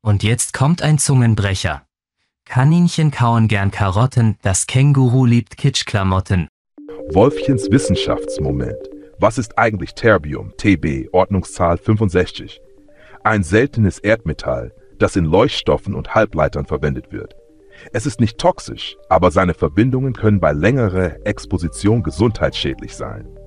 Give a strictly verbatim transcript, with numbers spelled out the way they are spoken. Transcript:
Und jetzt kommt ein Zungenbrecher. Kaninchen kauen gern Karotten, das Känguru liebt Kitschklamotten. Wolfchens Wissenschaftsmoment. Was ist eigentlich Terbium, T B, Ordnungszahl fünfundsechzig? Ein seltenes Erdmetall, das in Leuchtstoffen und Halbleitern verwendet wird. Es ist nicht toxisch, aber seine Verbindungen können bei längerer Exposition gesundheitsschädlich sein.